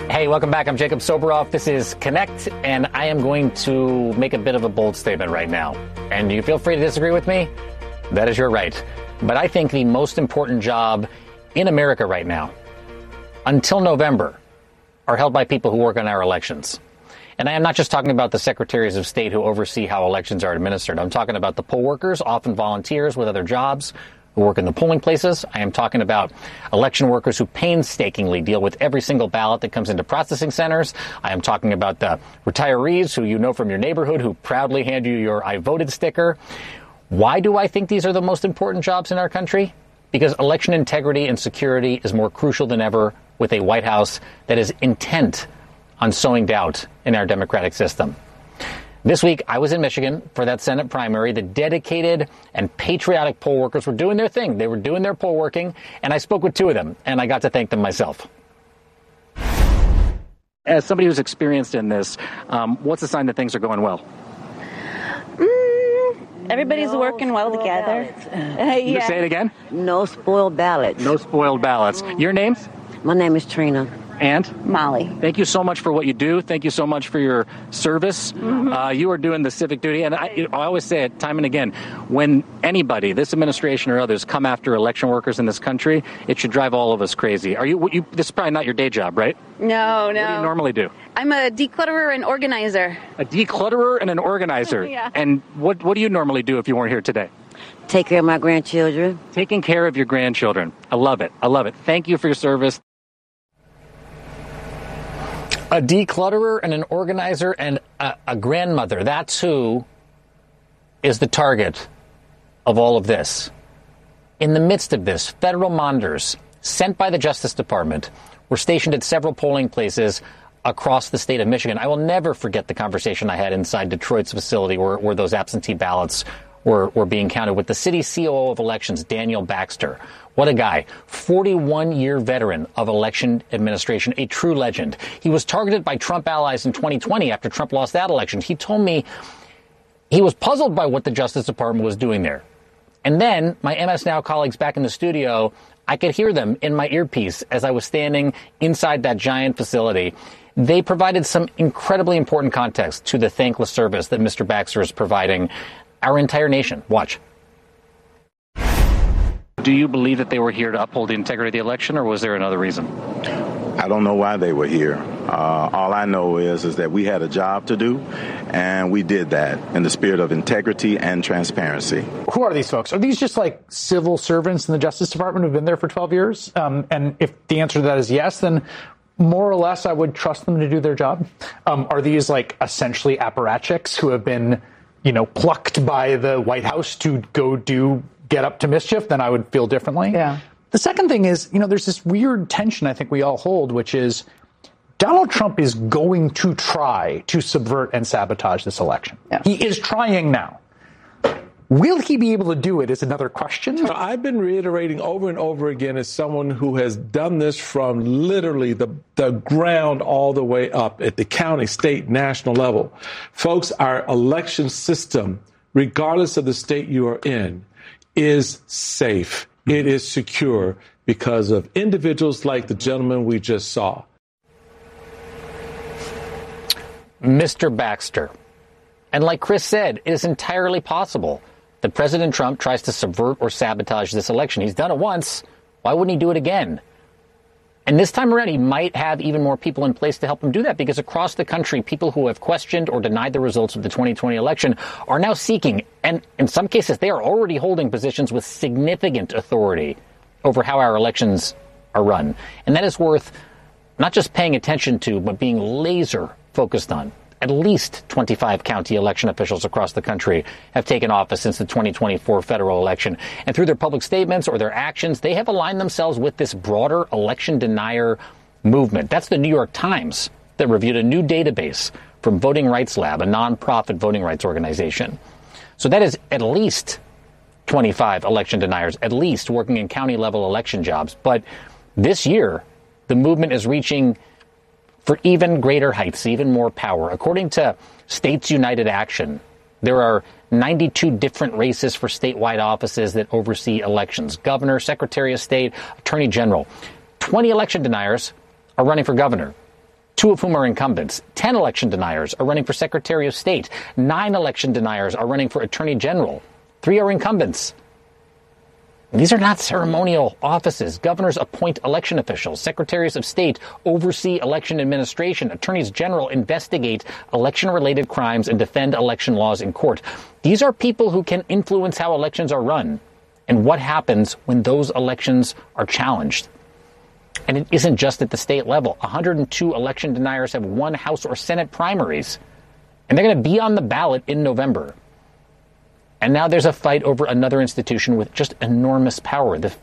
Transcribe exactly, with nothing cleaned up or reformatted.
Hey, welcome back. I'm Jacob Soboroff. This is Connect, and I am going to make a bit of a bold statement right now. And you feel free to disagree with me. That is your right. But I think the most important job in America right now, until November, are held by people who work on our elections. And I am not just talking about the secretaries of state who oversee how elections are administered. I'm talking about the poll workers, often volunteers with other jobs, who work in the polling places. I am talking about election workers who painstakingly deal with every single ballot that comes into processing centers. I am talking about the retirees who you know from your neighborhood who proudly hand you your I voted sticker. Why do I think these are the most important jobs in our country? Because election integrity and security is more crucial than ever with a White House that is intent on sowing doubt in our democratic system. This week, I was in Michigan for that Senate primary. The dedicated and patriotic poll workers were doing their thing. They were doing their poll working, and I spoke with two of them, and I got to thank them myself. As somebody who's experienced in this, um, what's a sign that things are going well? Mm, everybody's no working well together. Uh, yeah. Say it again? No spoiled ballots. No spoiled ballots. Your names? My name is Trina. And? Molly. Thank you so much for what you do. Thank you so much for your service. Mm-hmm. Uh, you are doing the civic duty. And I, I always say it time and again, when anybody, this administration or others, come after election workers in this country, it should drive all of us crazy. Are you, you this is probably not your day job, right? No, no. What do you normally do? I'm a declutterer and organizer. A declutterer and an organizer. Yeah. And what, what do you normally do if you weren't here today? Take care of my grandchildren. Taking care of your grandchildren. I love it. I love it. Thank you for your service. A declutterer and an organizer and a, a grandmother. That's who is the target of all of this. In the midst of this, federal monitors sent by the Justice Department were stationed at several polling places across the state of Michigan. I will never forget the conversation I had inside Detroit's facility where, where those absentee ballots were, were being counted with the city C O O of elections, Daniel Baxter. What a guy. forty-one-year veteran of election administration, a true legend. He was targeted by Trump allies in twenty twenty after Trump lost that election. He told me he was puzzled by what the Justice Department was doing there. And then my M S Now colleagues back in the studio, I could hear them in my earpiece as I was standing inside that giant facility. They provided some incredibly important context to the thankless service that Mister Baxter is providing our entire nation. Watch. Do you believe that they were here to uphold the integrity of the election, or was there another reason? I don't know why they were here. Uh, all I know is, is that we had a job to do, and we did that in the spirit of integrity and transparency. Who are these folks? Are these just like civil servants in the Justice Department who've been there for twelve years? Um, and if the answer to that is yes, then more or less I would trust them to do their job. Um, are these like essentially apparatchiks who have been, you know, plucked by the White House to go do get up to mischief? Then I would feel differently. Yeah. The second thing is, you know, there's this weird tension I think we all hold, which is Donald Trump is going to try to subvert and sabotage this election. Yeah. He is trying now. Will he be able to do it is another question. So I've been reiterating over and over again as someone who has done this from literally the, the ground all the way up at the county, state, national level. Folks, our election system, regardless of the state you are in, is safe. It is secure because of individuals like the gentleman we just saw. Mister Baxter. And like Chris said, it is entirely possible that President Trump tries to subvert or sabotage this election. He's done it once. Why wouldn't he do it again? And this time around, he might have even more people in place to help him do that, because across the country, people who have questioned or denied the results of the twenty twenty election are now seeking, and in some cases, they are already holding positions with significant authority over how our elections are run. And that is worth not just paying attention to, but being laser focused on. At least twenty-five county election officials across the country have taken office since the twenty twenty-four federal election. And through their public statements or their actions, they have aligned themselves with this broader election denier movement. That's the New York Times that reviewed a new database from Voting Rights Lab, a nonprofit voting rights organization. So that is at least twenty-five election deniers, at least working in county level election jobs. But this year, the movement is reaching for even greater heights, even more power. According to States United Action, there are ninety-two different races for statewide offices that oversee elections. Governor, Secretary of State, Attorney General. twenty election deniers are running for governor. two of whom are incumbents. Ten election deniers are running for Secretary of State. Nine election deniers are running for Attorney General. Three are incumbents. These are not ceremonial offices. Governors appoint election officials. Secretaries of State oversee election administration. Attorneys General investigate election-related crimes and defend election laws in court. These are people who can influence how elections are run and what happens when those elections are challenged. And it isn't just at the state level. one hundred two election deniers have won House or Senate primaries, and they're going to be on the ballot in November. And now there's a fight over another institution with just enormous power, the